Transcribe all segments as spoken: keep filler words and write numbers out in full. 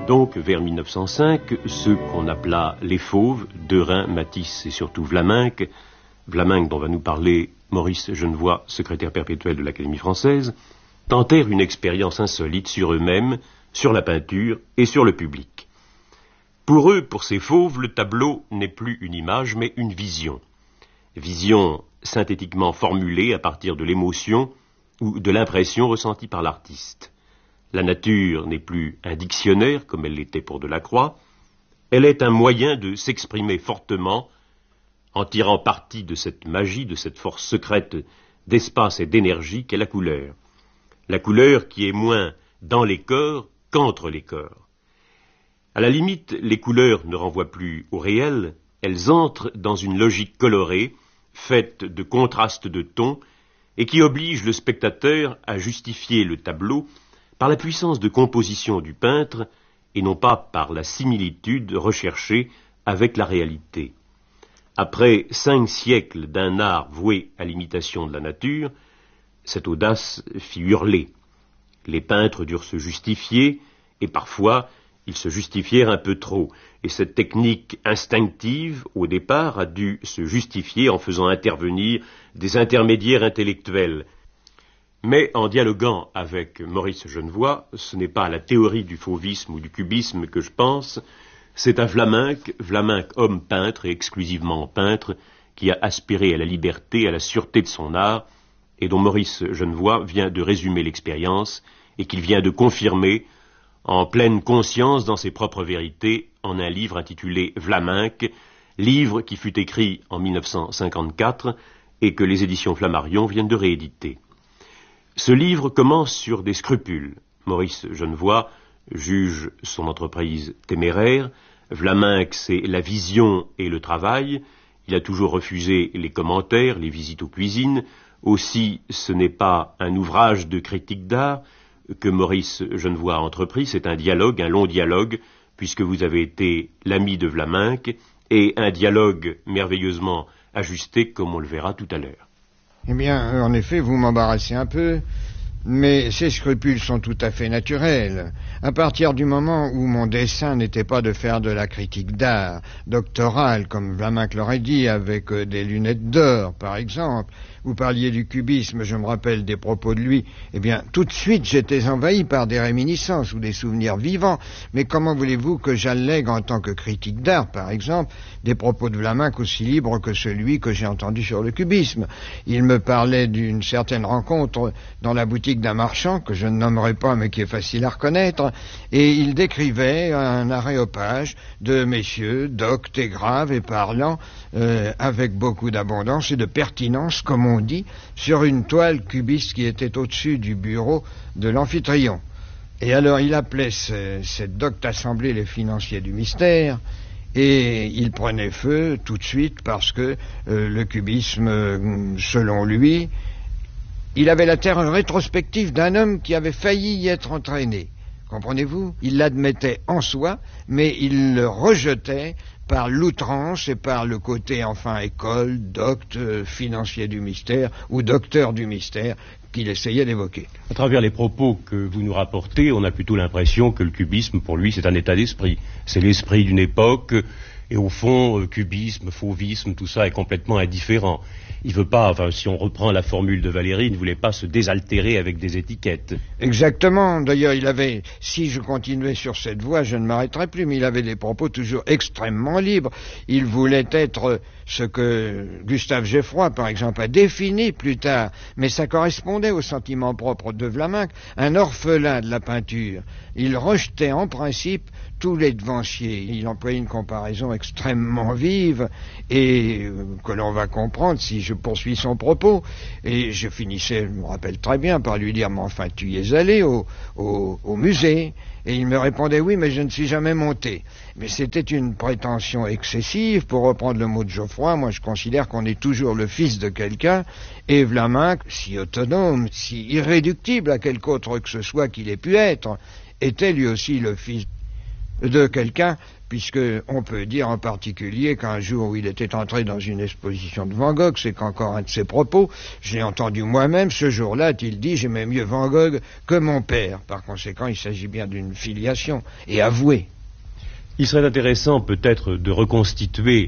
Donc, vers mille neuf cent cinq, ceux qu'on appela les Fauves, Derain, Matisse et surtout Vlaminck, Vlaminck dont va nous parler Maurice Genevoix, secrétaire perpétuel de l'Académie française, tentèrent une expérience insolite sur eux-mêmes, sur la peinture et sur le public. Pour eux, pour ces Fauves, le tableau n'est plus une image, mais une vision. Vision synthétiquement formulée à partir de l'émotion ou de l'impression ressentie par l'artiste. La nature n'est plus un dictionnaire, comme elle l'était pour Delacroix, elle est un moyen de s'exprimer fortement, en tirant parti de cette magie, de cette force secrète d'espace et d'énergie qu'est la couleur. La couleur qui est moins dans les corps qu'entre les corps. À la limite, les couleurs ne renvoient plus au réel, elles entrent dans une logique colorée, faite de contrastes de tons, et qui oblige le spectateur à justifier le tableau par la puissance de composition du peintre et non pas par la similitude recherchée avec la réalité. Après cinq siècles d'un art voué à l'imitation de la nature, cette audace fit hurler. Les peintres durent se justifier, et parfois ils se justifièrent un peu trop, et cette technique instinctive, au départ, a dû se justifier en faisant intervenir des intermédiaires intellectuels. Mais en dialoguant avec Maurice Genevoix, ce n'est pas à la théorie du fauvisme ou du cubisme que je pense, c'est à Vlaminck, Vlaminck homme peintre et exclusivement peintre, qui a aspiré à la liberté et à la sûreté de son art, et dont Maurice Genevoix vient de résumer l'expérience, et qu'il vient de confirmer en pleine conscience dans ses propres vérités, en un livre intitulé Vlaminck, livre qui fut écrit en mille neuf cent cinquante-quatre et que les éditions Flammarion viennent de rééditer. Ce livre commence sur des scrupules. Maurice Genevoix juge son entreprise téméraire. Vlaminck, c'est la vision et le travail. Il a toujours refusé les commentaires, les visites aux cuisines. Aussi, ce n'est pas un ouvrage de critique d'art que Maurice Genevoix a entrepris, c'est un dialogue, un long dialogue, puisque vous avez été l'ami de Vlaminck, et un dialogue merveilleusement ajusté, comme on le verra tout à l'heure. Eh bien, en effet, vous m'embarrassez un peu, mais ces scrupules sont tout à fait naturels. À partir du moment où mon dessein n'était pas de faire de la critique d'art, doctorale, comme Vlaminck l'aurait dit, avec euh, des lunettes d'or, par exemple. Vous parliez du cubisme, je me rappelle des propos de lui. Eh bien, tout de suite, j'étais envahi par des réminiscences ou des souvenirs vivants. Mais comment voulez-vous que j'allègue en tant que critique d'art, par exemple, des propos de Vlaminck aussi libres que celui que j'ai entendu sur le cubisme? Il me parlait d'une certaine rencontre dans la boutique d'un marchand, que je ne nommerai pas, mais qui est facile à reconnaître, et il décrivait un aréopage de messieurs, doctes et graves et parlant, euh, avec beaucoup d'abondance et de pertinence, comme on dit, sur une toile cubiste qui était au-dessus du bureau de l'amphitryon. Et alors il appelait ce, cette docte assemblée les financiers du mystère, et il prenait feu tout de suite parce que euh, le cubisme, selon lui, il avait la terreur rétrospective d'un homme qui avait failli y être entraîné. Comprenez-vous? Il l'admettait en soi, mais il le rejetait par l'outrance et par le côté, enfin, école, docte, euh, financier du mystère ou docteur du mystère qu'il essayait d'évoquer. À travers les propos que vous nous rapportez, on a plutôt l'impression que le cubisme, pour lui, c'est un état d'esprit. C'est l'esprit d'une époque, et au fond, euh, cubisme, fauvisme, tout ça est complètement indifférent. Il veut pas, enfin, si on reprend la formule de Valéry, il ne voulait pas se désaltérer avec des étiquettes. Exactement. D'ailleurs, il avait, si je continuais sur cette voie, je ne m'arrêterais plus, mais il avait des propos toujours extrêmement libres. Il voulait être ce que Gustave Geffroy, par exemple, a défini plus tard, mais ça correspondait au sentiment propre de Vlaminck, un orphelin de la peinture. Il rejetait en principe tous les devanciers. Il employait une comparaison extrêmement vive et euh, que l'on va comprendre si je poursuis son propos. Et je finissais, je me rappelle très bien, par lui dire « Mais enfin, tu y es allé au, au, au musée ?» Et il me répondait « Oui, mais je ne suis jamais monté. » Mais c'était une prétention excessive. Pour reprendre le mot de Geoffroy, moi je considère qu'on est toujours le fils de quelqu'un, et Vlaminck, si autonome, si irréductible à quelque autre que ce soit qu'il ait pu être, était lui aussi le fils de quelqu'un, puisqu'on peut dire en particulier qu'un jour où il était entré dans une exposition de Van Gogh, c'est qu'encore un de ses propos, j'ai entendu moi-même, ce jour-là, a-t-il dit, j'aimais mieux Van Gogh que mon père. Par conséquent, il s'agit bien d'une filiation, et avouée. Il serait intéressant peut-être de reconstituer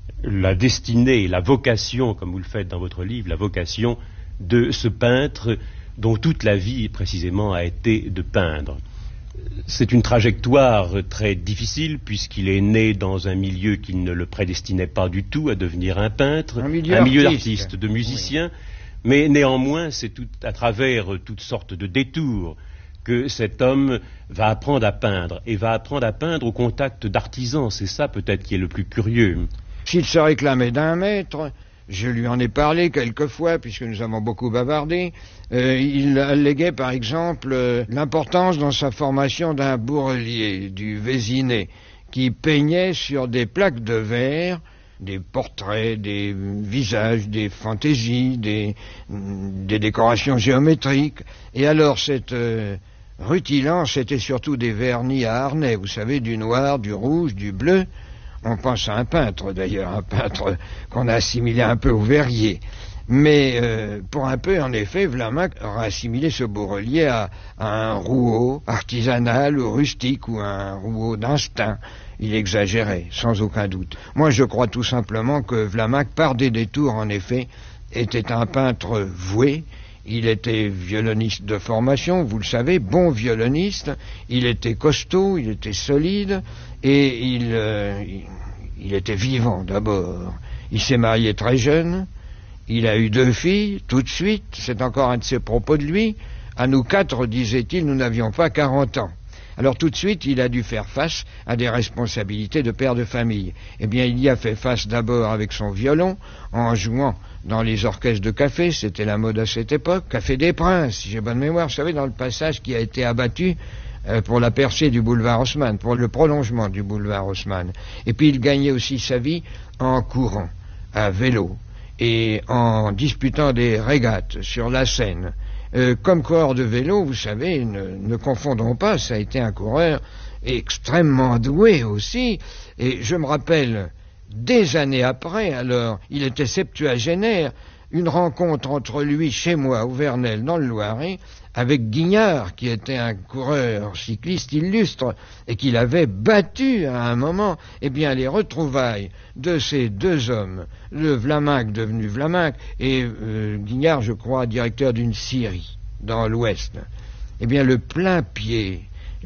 la destinée, la vocation, comme vous le faites dans votre livre, la vocation de ce peintre dont toute la vie précisément a été de peindre. C'est une trajectoire très difficile puisqu'il est né dans un milieu qui ne le prédestinait pas du tout à devenir un peintre, un milieu, un milieu d'artiste, d'artiste, de musicien, oui. Mais néanmoins c'est tout à travers toutes sortes de détours que cet homme va apprendre à peindre, et va apprendre à peindre au contact d'artisans. C'est ça peut-être qui est le plus curieux. S'il se réclamait d'un maître, je lui en ai parlé quelquefois, puisque nous avons beaucoup bavardé, euh, il alléguait par exemple euh, l'importance dans sa formation d'un bourrelier, du Vésinet, qui peignait sur des plaques de verre des portraits, des visages, des fantaisies, des, des décorations géométriques. Et alors cette euh, rutilance, c'était surtout des vernis à harnais, vous savez, du noir, du rouge, du bleu. On pense à un peintre d'ailleurs, un peintre qu'on a assimilé un peu au verrier. Mais euh, pour un peu, en effet, Vlaminck aurait assimilé ce bourrelier à, à un rouleau artisanal ou rustique ou un rouleau d'instinct. Il exagérait, sans aucun doute. Moi, je crois tout simplement que Vlaminck, par des détours, en effet, était un peintre voué. Il était violoniste de formation, vous le savez, bon violoniste. Il était costaud, il était solide, et il, euh, il, il était vivant d'abord. Il s'est marié très jeune. Il a eu deux filles, tout de suite. C'est encore un de ses propos de lui. À nous quatre, disait-il, nous n'avions pas quarante ans. Alors tout de suite, il a dû faire face à des responsabilités de père de famille. Eh bien, il y a fait face d'abord avec son violon, en jouant dans les orchestres de café, c'était la mode à cette époque, Café des Princes, si j'ai bonne mémoire, vous savez, dans le passage qui a été abattu euh, pour la percée du boulevard Haussmann, pour le prolongement du boulevard Haussmann. Et puis il gagnait aussi sa vie en courant, à vélo, et en disputant des régates sur la Seine. Euh, comme coureur de vélo, vous savez, ne, ne confondons pas, ça a été un coureur extrêmement doué aussi, et je me rappelle, des années après, alors, il était septuagénaire, une rencontre entre lui, chez moi, au Vernel, dans le Loiret, avec Guignard, qui était un coureur cycliste illustre, et qu'il avait battu à un moment. Eh bien, les retrouvailles de ces deux hommes, le Vlaminck devenu Vlaminck, et euh, Guignard, je crois, directeur d'une scierie, dans l'Ouest, eh bien, le plein pied,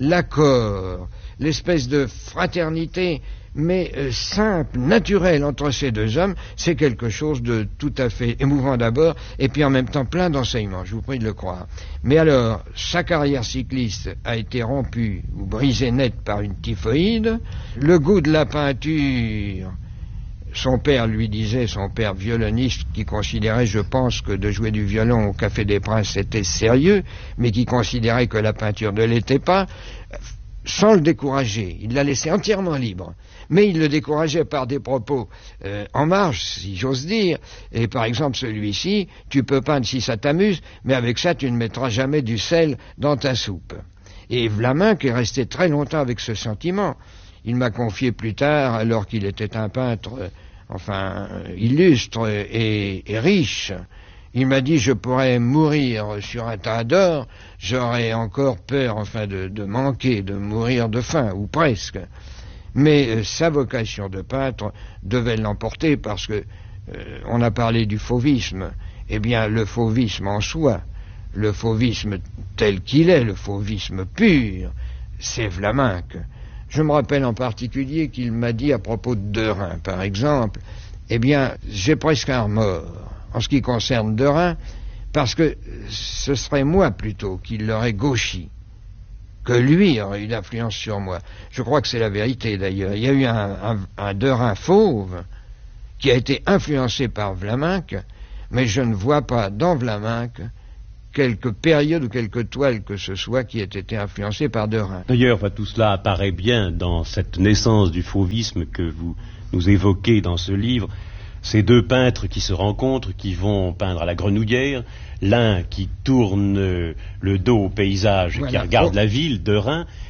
l'accord, l'espèce de fraternité, mais euh, simple, naturel entre ces deux hommes, c'est quelque chose de tout à fait émouvant d'abord, et puis en même temps plein d'enseignements, je vous prie de le croire. Mais alors, sa carrière cycliste a été rompue ou brisée net par une typhoïde, le goût de la peinture, son père lui disait, son père violoniste, qui considérait, je pense, que de jouer du violon au Café des Princes c'était sérieux, mais qui considérait que la peinture ne l'était pas, sans le décourager, il l'a laissé entièrement libre. Mais il le décourageait par des propos euh, en marge, si j'ose dire. Et par exemple, celui-ci, tu peux peindre si ça t'amuse, mais avec ça, tu ne mettras jamais du sel dans ta soupe. Et Vlaminck est resté très longtemps avec ce sentiment. Il m'a confié plus tard, alors qu'il était un peintre, euh, enfin, euh, illustre et, et riche, il m'a dit, je pourrais mourir sur un tas d'or, j'aurais encore peur, enfin, de, de manquer, de mourir de faim, ou presque. Mais euh, sa vocation de peintre devait l'emporter parce que euh, on a parlé du fauvisme. Eh bien, le fauvisme en soi, le fauvisme tel qu'il est, le fauvisme pur, c'est Vlaminck. Je me rappelle en particulier qu'il m'a dit à propos de Derain, par exemple, eh bien, j'ai presque un remords en ce qui concerne Derain, parce que ce serait moi plutôt qui l'aurais gauchi, que lui aurait eu d'influence sur moi. Je crois que c'est la vérité d'ailleurs. Il y a eu un, un, un Derain fauve qui a été influencé par Vlaminck, mais je ne vois pas dans Vlaminck quelque période ou quelque toile que ce soit qui ait été influencée par Derain. D'ailleurs, enfin, tout cela apparaît bien dans cette naissance du fauvisme que vous nous évoquez dans ce livre. Ces deux peintres qui se rencontrent, qui vont peindre à la Grenouillère, l'un qui tourne le dos au paysage, voilà, qui regarde oh. la ville, Derain,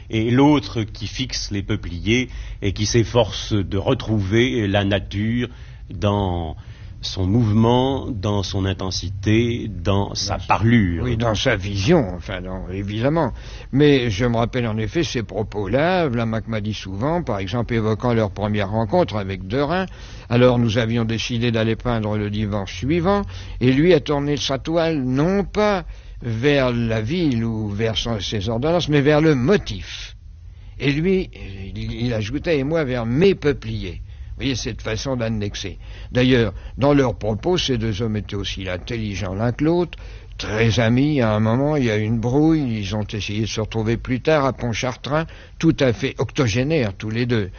et l'autre qui fixe les peupliers et qui s'efforce de retrouver la nature dans son mouvement, dans son intensité, dans sa parlure. Oui, dans sa vision, enfin, dans, évidemment. Mais je me rappelle en effet ces propos-là, Vlaminck m'a dit souvent, par exemple évoquant leur première rencontre avec Derain. Alors nous avions décidé d'aller peindre le dimanche suivant, et lui a tourné sa toile non pas vers la ville ou vers son, ses ordonnances, mais vers le motif. Et lui, il, il ajoutait, et moi vers mes peupliers. Vous voyez, cette façon d'annexer. D'ailleurs, dans leurs propos, ces deux hommes étaient aussi intelligents l'un que l'autre, très amis. À un moment, il y a eu une brouille, ils ont essayé de se retrouver plus tard à Pontchartrain, tout à fait octogénaires tous les deux.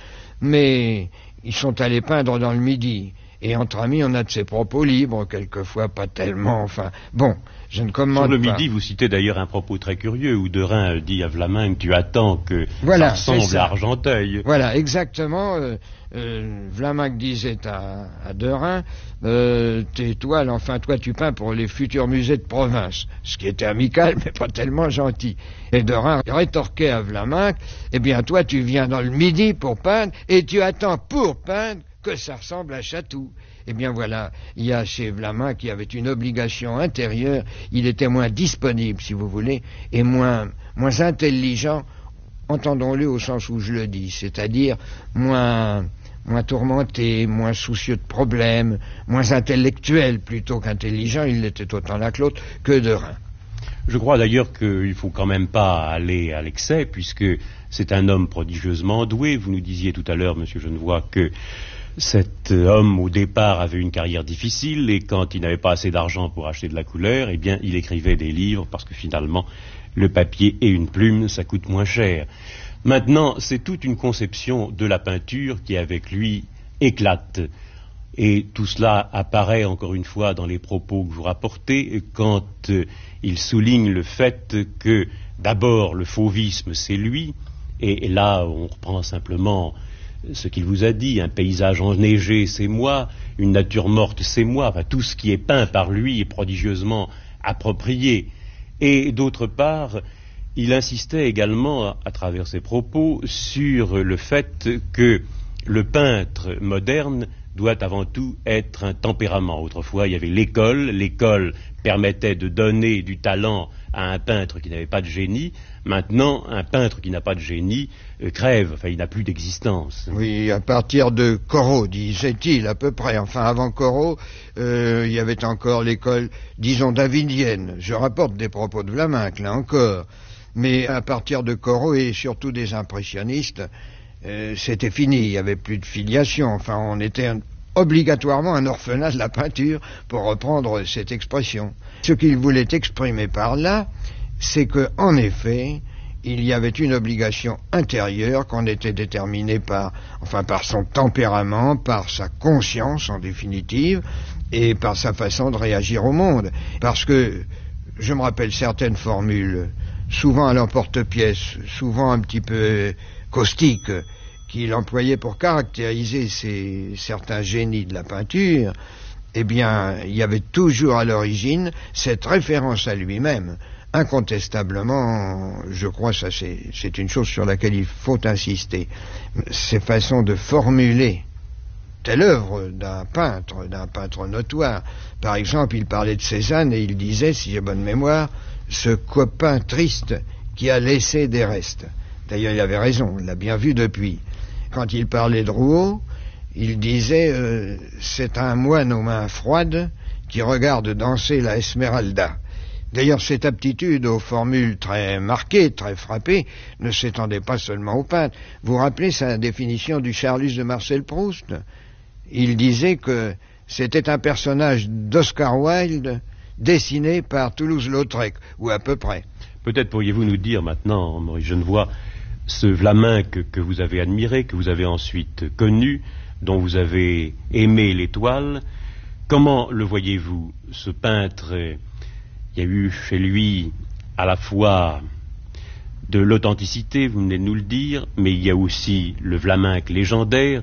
Mais ils sont allés peindre dans le Midi. Et entre amis, on a de ces propos libres, quelquefois pas tellement, enfin... Bon, je ne commande pas. Sur le Midi, vous citez d'ailleurs un propos très curieux, où Derain dit à Vlaminck, tu attends que voilà, ça ressemble à Argenteuil. Voilà, exactement. Euh, euh, Vlaminck disait à, à Derain, euh, tes toiles, enfin toi tu peins pour les futurs musées de province, ce qui était amical, mais pas tellement gentil. Et Derain rétorquait à Vlaminck, eh bien toi tu viens dans le Midi pour peindre, et tu attends pour peindre que ça ressemble à Chatou. Eh bien voilà, il y a chez Vlaminck qui avait une obligation intérieure, il était moins disponible, si vous voulez, et moins, moins intelligent, entendons-le au sens où je le dis, c'est-à-dire moins, moins tourmenté, moins soucieux de problèmes, moins intellectuel plutôt qu'intelligent, il l'était autant l'un que l'autre, que Derain. Je crois d'ailleurs qu'il ne faut quand même pas aller à l'excès, puisque c'est un homme prodigieusement doué. Vous nous disiez tout à l'heure, monsieur Genevoix, que cet homme, au départ, avait une carrière difficile, et quand il n'avait pas assez d'argent pour acheter de la couleur, eh bien, il écrivait des livres, parce que finalement, le papier et une plume, ça coûte moins cher. Maintenant, c'est toute une conception de la peinture qui, avec lui, éclate. Et tout cela apparaît, encore une fois, dans les propos que vous rapportez, quand euh, il souligne le fait que, d'abord, le fauvisme, c'est lui, et, et là, on reprend simplement ce qu'il vous a dit, un paysage enneigé, c'est moi, une nature morte, c'est moi, enfin, tout ce qui est peint par lui est prodigieusement approprié. Et d'autre part, il insistait également, à travers ses propos, sur le fait que le peintre moderne doit avant tout être un tempérament. Autrefois, il y avait l'école, l'école permettait de donner du talent à un peintre qui n'avait pas de génie. Maintenant, un peintre qui n'a pas de génie euh, crève, enfin, il n'a plus d'existence. Oui, à partir de Corot, disait-il, à peu près. Enfin, avant Corot, euh, il y avait encore l'école, disons, davidienne. Je rapporte des propos de Vlaminck, là encore. Mais à partir de Corot et surtout des impressionnistes, euh, c'était fini, il n'y avait plus de filiation. Enfin, on était un, obligatoirement un orphelinat de la peinture, pour reprendre cette expression. Ce qu'il voulait exprimer par là, c'est que, en effet, il y avait une obligation intérieure qu'on était déterminé par, enfin, par son tempérament, par sa conscience, en définitive, et par sa façon de réagir au monde. Parce que, je me rappelle certaines formules, souvent à l'emporte-pièce, souvent un petit peu caustiques, qu'il employait pour caractériser ces, certains génies de la peinture. Eh bien, il y avait toujours à l'origine cette référence à lui-même. Incontestablement, je crois, ça c'est, c'est une chose sur laquelle il faut insister, ces façons de formuler telle œuvre d'un peintre, d'un peintre notoire. Par exemple, il parlait de Cézanne et il disait, si j'ai bonne mémoire, ce copain triste qui a laissé des restes. D'ailleurs, il avait raison, on l'a bien vu depuis. Quand il parlait de Rouault, il disait, euh, c'est un moine aux mains froides qui regarde danser la Esmeralda. D'ailleurs, cette aptitude aux formules très marquées, très frappées, ne s'étendait pas seulement aux peintres. Vous vous rappelez sa définition du Charlus de Marcel Proust? Il disait que c'était un personnage d'Oscar Wilde dessiné par Toulouse-Lautrec, ou à peu près. Peut-être pourriez-vous nous dire maintenant, Maurice Genevoix, ce Vlaminck que vous avez admiré, que vous avez ensuite connu, dont vous avez aimé l'étoile, comment le voyez-vous, ce peintre? Il y a eu chez lui à la fois de l'authenticité, vous venez de nous le dire, mais il y a aussi le Vlaminck légendaire,